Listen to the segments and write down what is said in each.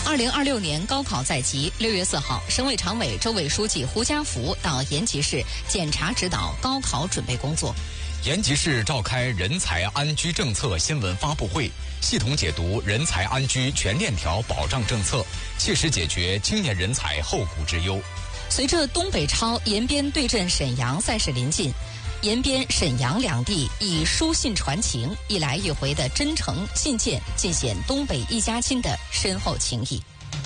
2026年高考在即，6月4号，省委常委、州委书记胡家福到延吉市检查指导高考准备工作。 延吉市召开人才安居政策新闻发布会，系统解读人才安居全链条保障政策，切实解决青年人才后顾之忧。 随着东北超延边对阵沈阳赛事临近，延边、沈阳两地以书信传情，一来一回的真诚信件，尽显东北一家亲的深厚情谊。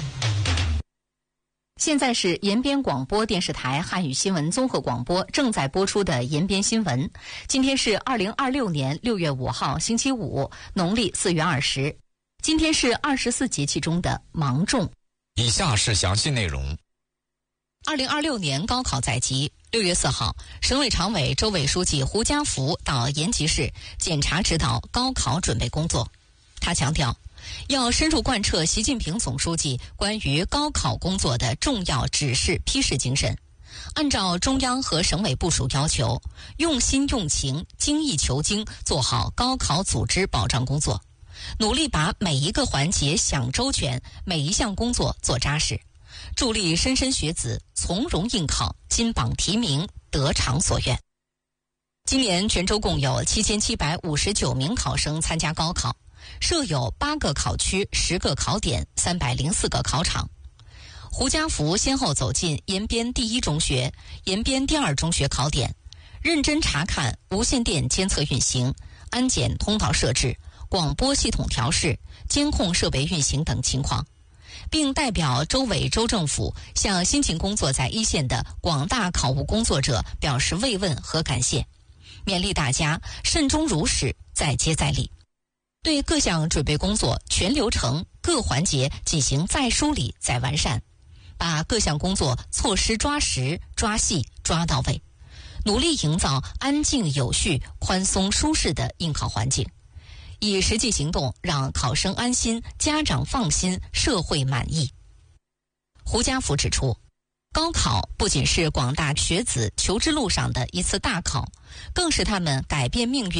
现在是延边广播电视台汉语新闻综合广播正在播出的延边新闻。今天是2026年6月5号星期五，农历4月20。今天是24节气中的芒种。 以下是详细内容。 2026年高考在即，6月4号，省委常委、州委书记胡家福到延吉市检查指导高考准备工作。他强调，要深入贯彻习近平总书记关于高考工作的重要指示批示精神，按照中央和省委部署要求，用心用情、精益求精，做好高考组织保障工作，努力把每一个环节想周全，每一项工作做扎实，助力莘莘学子从容应考，金榜题名，得偿所愿。今年全州共有7759名考生参加高考，设有8个考区、10个考点、304个考场。胡家福先后走进延边第一中学、延边第二中学考点，认真查看无线电监测运行、安检通道设置、广播系统调试、监控设备运行等情况，并代表州委州政府向辛勤工作在一线的广大考务工作者表示慰问和感谢，勉励大家慎终如始，再接再厉，对各项准备工作全流程各环节进行再梳理再完善，把各项工作措施抓实抓细抓到位，努力营造安静有序、宽松舒适的应考环境，以实际行动让考生安心、家长放心、社会满意。胡家福指出，高考不仅是广大学子求知路上的一次大考，更是他们改变命运